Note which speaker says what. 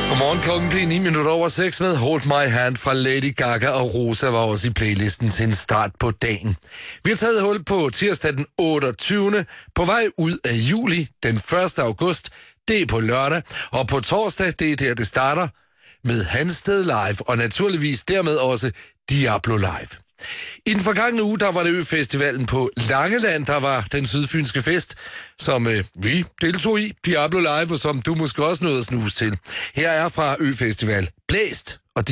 Speaker 1: Godmorgen, klokken blev 9:06 med Hold My Hand fra Lady Gaga, og Rosa var også i playlisten til en start på dagen. Vi har taget hul på tirsdag den 28. På vej ud af juli, den 1. august, det er på lørdag, og på torsdag, det er der, det starter med Hansted Live, og naturligvis dermed også Diablo Live. I den forgangne uge, der var det Ø-festivalen på Langeland, der var den sydfynske fest, som vi deltog i, Diablo Live, og som du måske også nåede at snuse til. Her er fra Ø-festival Blæst.